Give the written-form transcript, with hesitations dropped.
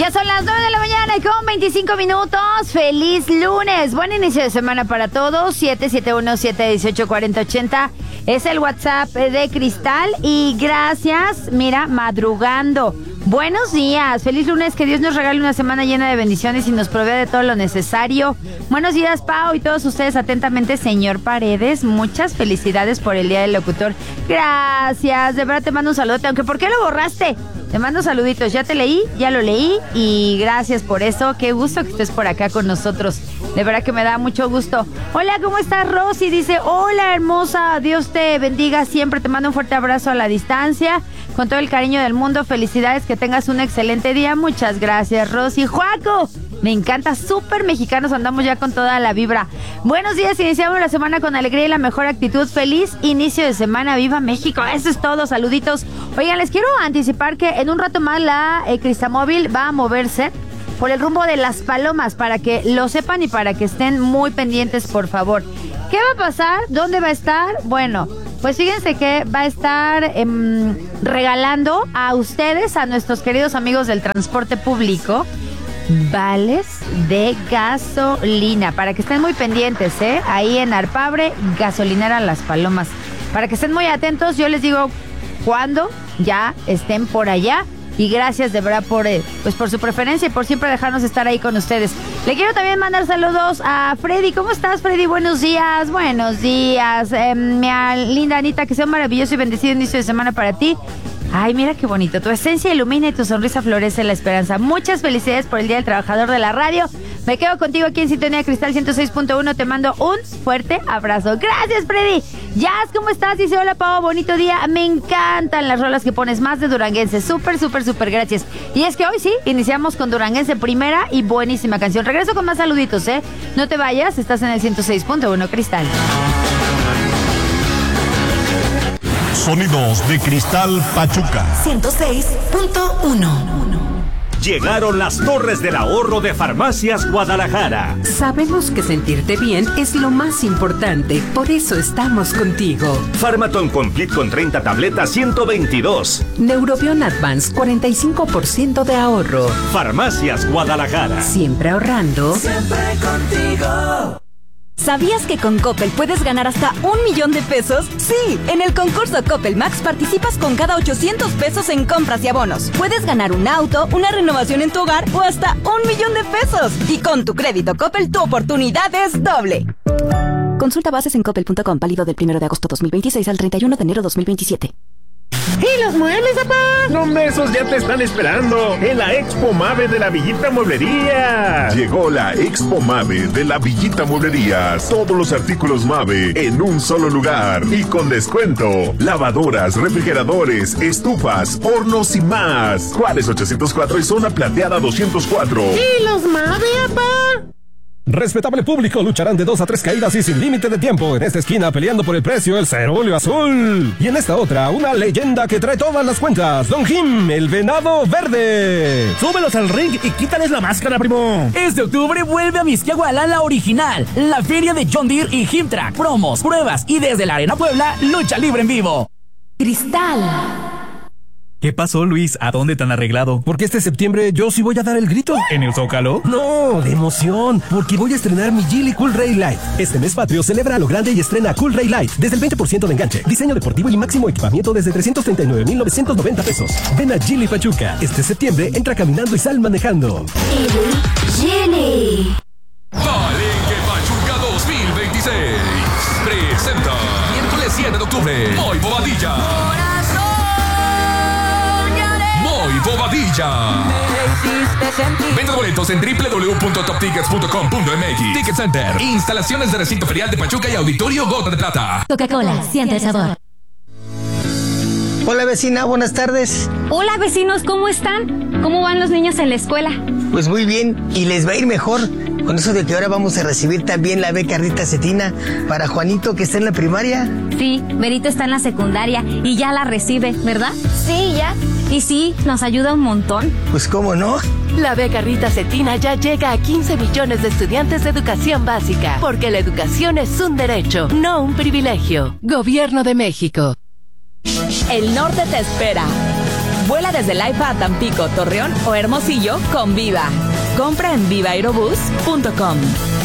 Ya son las 9 de la mañana y con 25 minutos. ¡Feliz lunes! Buen inicio de semana para todos. 771-718-4080 es el WhatsApp de Cristal. Y gracias, mira, madrugando. Buenos días, feliz lunes, que Dios nos regale una semana llena de bendiciones y nos provea de todo lo necesario. Buenos días, Pau, y todos ustedes atentamente, señor Paredes. Muchas felicidades por el Día del Locutor. Gracias, de verdad te mando un saludote, aunque ¿por qué lo borraste? Te mando saluditos, ya te leí, ya lo leí y gracias por eso. Qué gusto que estés por acá con nosotros. De verdad que me da mucho gusto. Hola, ¿cómo estás, Rosy? Dice, hola, hermosa, Dios te bendiga siempre. Te mando un fuerte abrazo a la distancia. Con todo el cariño del mundo, felicidades, que tengas un excelente día. Muchas gracias, Rosy. ¡Juaco! Me encanta, súper mexicanos, andamos ya con toda la vibra. Buenos días, iniciamos la semana con alegría y la mejor actitud. Feliz inicio de semana, ¡viva México! Eso es todo, saluditos. Oigan, les quiero anticipar que en un rato más la Cristamóvil va a moverse por el rumbo de Las Palomas, para que lo sepan y para que estén muy pendientes, por favor. ¿Qué va a pasar? ¿Dónde va a estar? Bueno, pues fíjense que va a estar regalando a ustedes, a nuestros queridos amigos del transporte público, vales de gasolina, para que estén muy pendientes, ahí en Arpabre, gasolinera Las Palomas, para que estén muy atentos. Yo les digo cuando ya estén por allá. Y gracias de verdad por su preferencia y por siempre dejarnos estar ahí con ustedes. Le quiero también mandar saludos a Freddy. ¿Cómo estás, Freddy? Buenos días. Buenos días. Mi linda Anita, que sea un maravilloso y bendecido inicio de semana para ti. Ay, mira qué bonito. Tu esencia ilumina y tu sonrisa florece la esperanza. Muchas felicidades por el Día del Trabajador de la Radio. Me quedo contigo aquí en Sintonía Cristal 106.1. Te mando un fuerte abrazo. Gracias, Freddy. Jazz, ¿cómo estás? Dice, hola, Pau, bonito día. Me encantan las rolas que pones, más de duranguense. Súper, súper, súper, gracias. Y es que hoy sí, iniciamos con duranguense, primera y buenísima canción. Regreso con más saluditos, No te vayas, estás en el 106.1 Cristal. Sonidos de Cristal Pachuca 106.1. Llegaron las torres del ahorro de Farmacias Guadalajara. Sabemos que sentirte bien es lo más importante, por eso estamos contigo. Pharmaton Complete con 30 tabletas, 122. Neurobion Advance, 45% de ahorro. Farmacias Guadalajara. Siempre ahorrando. Siempre contigo. ¿Sabías que con Coppel puedes ganar hasta 1,000,000 de pesos? Sí, en el concurso Coppel Max participas con cada 800 pesos en compras y abonos. Puedes ganar un auto, una renovación en tu hogar o hasta 1,000,000 de pesos. Y con tu crédito Coppel, tu oportunidad es doble. Consulta bases en coppel.com, válido del 1 de agosto 2026 al 31 de enero 2027. ¿Y los muebles, papá? Los mesos ya te están esperando en la Expo Mave de la Villita Mueblería. Llegó la Expo Mave de la Villita Mueblería. Todos los artículos Mave en un solo lugar y con descuento. Lavadoras, refrigeradores, estufas, hornos y más. Juárez 804 y Zona Plateada 204. ¿Y los Mave, papá? Respetable público, lucharán de 2 a 3 caídas y sin límite de tiempo. En esta esquina, peleando por el precio, el cerúleo azul. Y en esta otra, una leyenda que trae todas las cuentas. Don Jim, el venado verde. Súbelos al ring y quítales la máscara, primo. Este octubre vuelve a Mixquiahuala la original, la feria de John Deere y Himtrack. Promos, pruebas y desde la Arena Puebla, lucha libre en vivo. Cristal. ¿Qué pasó, Luis? ¿A dónde tan arreglado? Porque este septiembre yo sí voy a dar el grito. ¿En el Zócalo? No, de emoción, porque voy a estrenar mi Geely Cool Ray Light. Este mes patrio celebra a lo grande y estrena Cool Ray Light desde el 20% de enganche, diseño deportivo y máximo equipamiento desde 339,990 pesos. Ven a Geely Pachuca. Este septiembre entra caminando y sal manejando. Geely. Palenque Pachuca 2026 presenta miércoles 7 de octubre Moy Bobadilla. Moy Bobadilla. Venta boletos en www.toptickets.com.mx. Ticket Center. Instalaciones de recinto ferial de Pachuca y Auditorio Gota de Plata. Coca-Cola, siente el sabor. Hola vecina, buenas tardes. Hola vecinos, ¿cómo están? ¿Cómo van los niños en la escuela? Pues muy bien, y les va a ir mejor con eso de que ahora vamos a recibir también la beca Rita Cetina para Juanito, que está en la primaria. Sí, Berito está en la secundaria y ya la recibe, ¿verdad? Sí, ya. Y sí, nos ayuda un montón. Pues cómo no. La beca Rita Cetina ya llega a 15 millones de estudiantes de educación básica, porque la educación es un derecho, no un privilegio. Gobierno de México. El norte te espera. Vuela desde Laifa a Tampico, Torreón o Hermosillo con Viva. Compra en vivaaerobus.com.